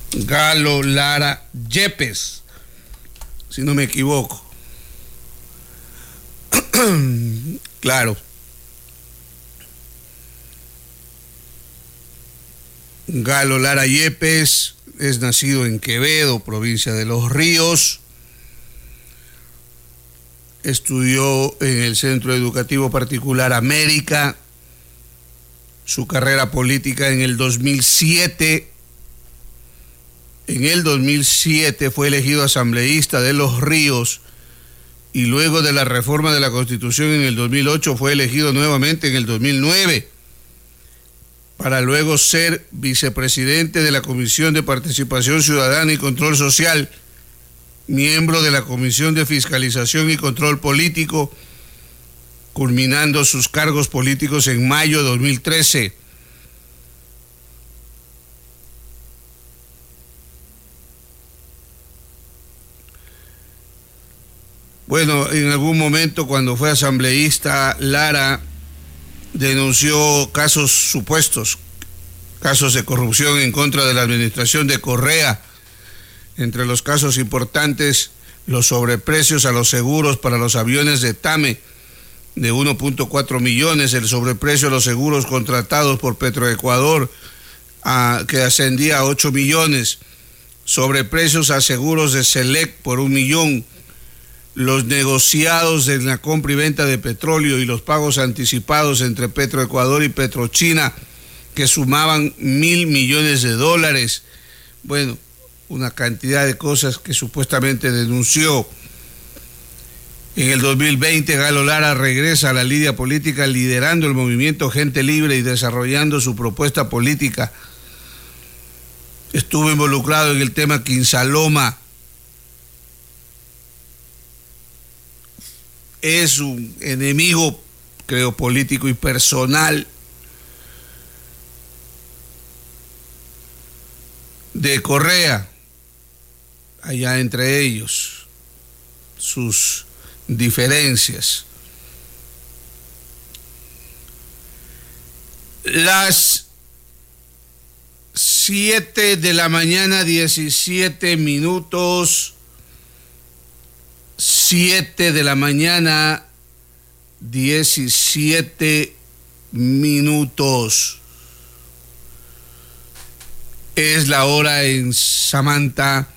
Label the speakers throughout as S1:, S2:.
S1: Galo Lara Yepes, si no me equivoco. Claro. Galo Lara Yepes es nacido en Quevedo, provincia de Los Ríos. Estudió en el Centro Educativo Particular América. Su carrera política en el 2007. En el 2007 fue elegido asambleísta de Los Ríos y luego de la reforma de la Constitución en el 2008 fue elegido nuevamente en el 2009 para luego ser vicepresidente de la Comisión de Participación Ciudadana y Control Social, miembro de la Comisión de Fiscalización y Control Político, culminando sus cargos políticos en mayo de 2013. Bueno, en algún momento cuando fue asambleísta, Lara denunció supuestos casos de corrupción en contra de la administración de Correa. Entre los casos importantes, los sobreprecios a los seguros para los aviones de TAME de 1.4 millones, el sobreprecio a los seguros contratados por Petroecuador que ascendía a 8 millones, sobreprecios a seguros de Select por 1 millón, los negociados en la compra y venta de petróleo y los pagos anticipados entre Petroecuador y Petrochina que sumaban $1.000 millones. Bueno, una cantidad de cosas que supuestamente denunció. En el 2020, Galo Lara regresa a la lidia política liderando el movimiento Gente Libre y desarrollando su propuesta política. Estuvo involucrado en el tema Quinsaloma. Es un enemigo, creo, político y personal de Correa. Allá entre ellos, sus diferencias. Las 7 de la mañana, 17 minutos. 7 de la mañana, 17 minutos. Es la hora en Samantha,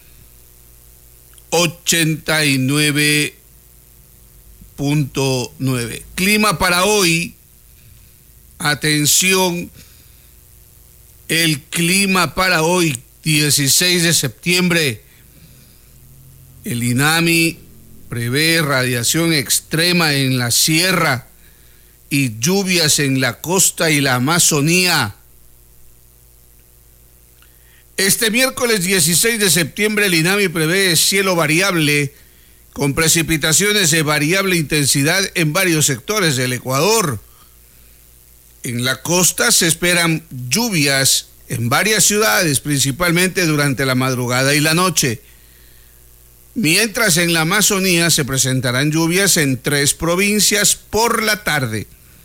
S1: 89.9. Clima para hoy. Atención. El clima para hoy, 16 de septiembre. El INAMI prevé radiación extrema en la sierra y lluvias en la costa y la Amazonía. Este miércoles 16 de septiembre el INAMI prevé cielo variable con precipitaciones de variable intensidad en varios sectores del Ecuador. En la costa se esperan lluvias en varias ciudades, principalmente durante la madrugada y la noche. Mientras en la Amazonía se presentarán lluvias en 3 provincias por la tarde.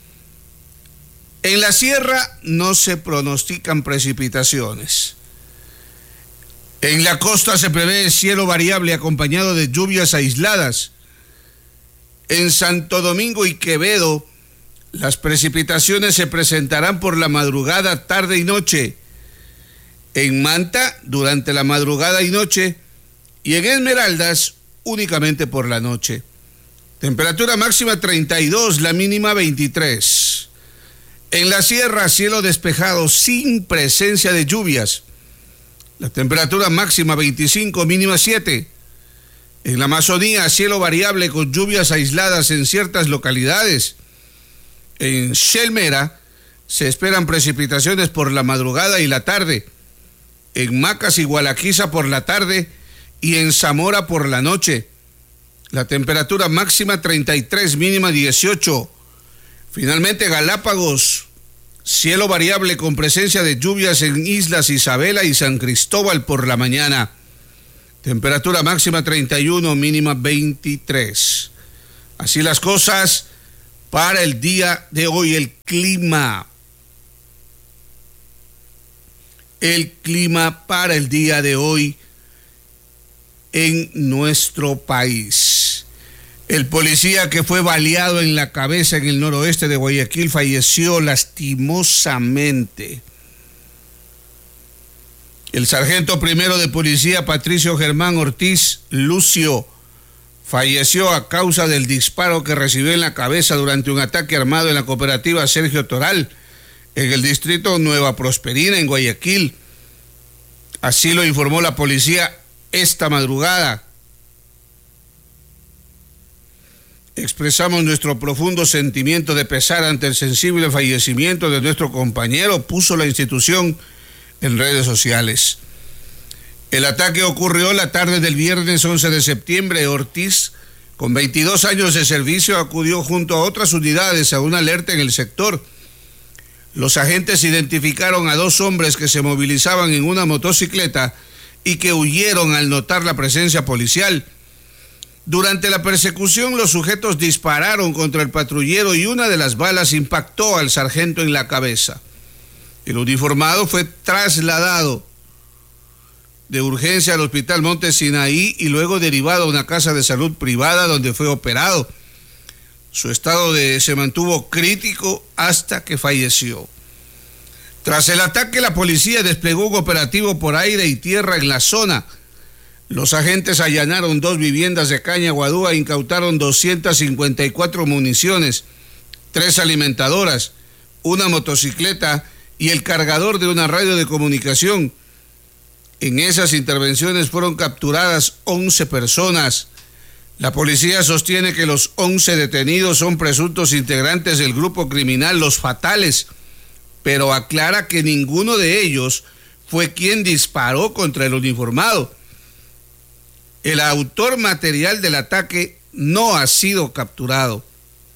S1: En la sierra no se pronostican precipitaciones. En la costa se prevé cielo variable acompañado de lluvias aisladas. En Santo Domingo y Quevedo, las precipitaciones se presentarán por la madrugada, tarde y noche. En Manta, durante la madrugada y noche. Y en Esmeraldas, únicamente por la noche. Temperatura máxima 32, la mínima 23. En la sierra, cielo despejado sin presencia de lluvias. La temperatura máxima 25, mínima 7. En la Amazonía, cielo variable con lluvias aisladas en ciertas localidades. En Shelmera se esperan precipitaciones por la madrugada y la tarde. En Macas y Gualaquiza por la tarde y en Zamora por la noche. La temperatura máxima 33, mínima 18. Finalmente, Galápagos, cielo variable con presencia de lluvias en Islas Isabela y San Cristóbal por la mañana. Temperatura máxima 31, mínima 23. Así las cosas para el día de hoy. El clima. el clima para el día de hoy en nuestro país. El policía que fue baleado en la cabeza en el noroeste de Guayaquil falleció lastimosamente. El sargento primero de policía Patricio Germán Ortiz Lucio falleció a causa del disparo que recibió en la cabeza durante un ataque armado en la cooperativa Sergio Toral, en el distrito Nueva Prosperina, en Guayaquil. Así lo informó la policía esta madrugada. Expresamos nuestro profundo sentimiento de pesar ante el sensible fallecimiento de nuestro compañero, puso la institución en redes sociales. El ataque ocurrió la tarde del viernes 11 de septiembre. Ortiz, con 22 años de servicio, acudió junto a otras unidades a una alerta en el sector. Los agentes identificaron a 2 hombres que se movilizaban en una motocicleta y que huyeron al notar la presencia policial. Durante la persecución, los sujetos dispararon contra el patrullero y una de las balas impactó al sargento en la cabeza. El uniformado fue trasladado de urgencia al Hospital Monte Sinaí y luego derivado a una casa de salud privada donde fue operado. Su estado se mantuvo crítico hasta que falleció. Tras el ataque, la policía desplegó un operativo por aire y tierra en la zona. Los agentes allanaron 2 viviendas de Cañaguadú e incautaron 254 municiones, 3 alimentadoras, una motocicleta y el cargador de una radio de comunicación. En esas intervenciones fueron capturadas 11 personas. La policía sostiene que los 11 detenidos son presuntos integrantes del grupo criminal Los Fatales, pero aclara que ninguno de ellos fue quien disparó contra el uniformado. El autor material del ataque no ha sido capturado.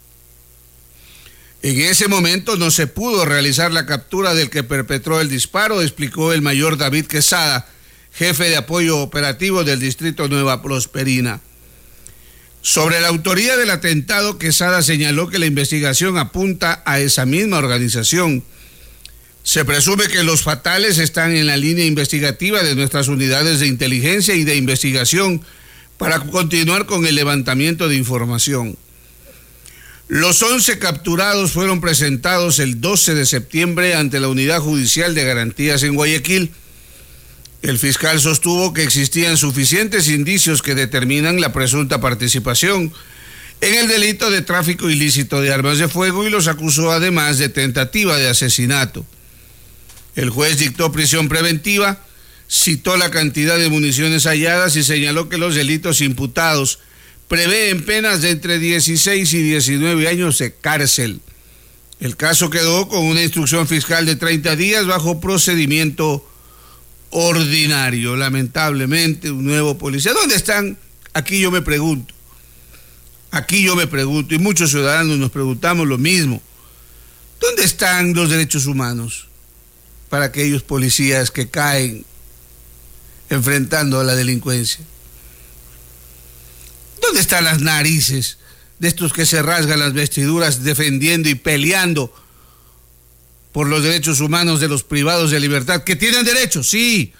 S1: En ese momento no se pudo realizar la captura del que perpetró el disparo, explicó el mayor David Quesada, jefe de apoyo operativo del distrito Nueva Prosperina. Sobre la autoría del atentado, Quesada señaló que la investigación apunta a esa misma organización. Se presume que los fatales están en la línea investigativa de nuestras unidades de inteligencia y de investigación para continuar con el levantamiento de información. Los 11 capturados fueron presentados el 12 de septiembre ante la Unidad Judicial de Garantías en Guayaquil. El fiscal sostuvo que existían suficientes indicios que determinan la presunta participación en el delito de tráfico ilícito de armas de fuego y los acusó además de tentativa de asesinato. El juez dictó prisión preventiva, citó la cantidad de municiones halladas y señaló que los delitos imputados prevén penas de entre 16 y 19 años de cárcel. El caso quedó con una instrucción fiscal de 30 días bajo procedimiento ordinario. Lamentablemente, un nuevo policía. ¿Dónde están? Aquí yo me pregunto, y muchos ciudadanos nos preguntamos lo mismo. ¿Dónde están los derechos humanos para aquellos policías que caen enfrentando a la delincuencia? ¿Dónde están las narices de estos que se rasgan las vestiduras defendiendo y peleando por los derechos humanos de los privados de libertad, que tienen derechos, sí,